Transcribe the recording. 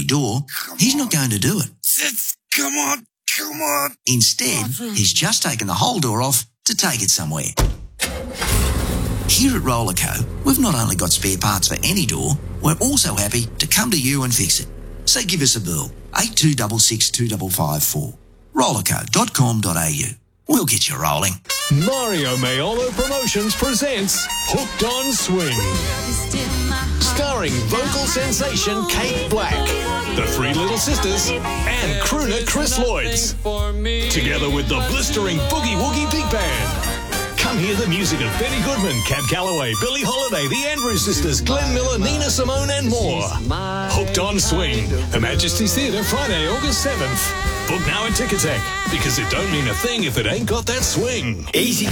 any door, he's not going to do it. Come on. Instead, he's just taken the whole door off to take it somewhere. Here at Rollerco, we've not only got spare parts for any door, we're also happy to come to you and fix it. So give us a bill, 8266 2554. Rollerco.com.au. We'll get you rolling. Mario Maiolo Promotions presents Hooked on Swing. Starring vocal sensation Kate Black, the Three Little Sisters, and crooner Chris Lloyds. Together with the blistering Boogie Woogie Big Band. Come hear the music of Benny Goodman, Cab Calloway, Billie Holiday, the Andrews Sisters, Glenn Miller, Nina Simone, and more. Hooked on Swing. Her Majesty's Theatre, Friday, August 7th. Book now at Ticketek, because it don't mean a thing if it ain't got that swing. Easy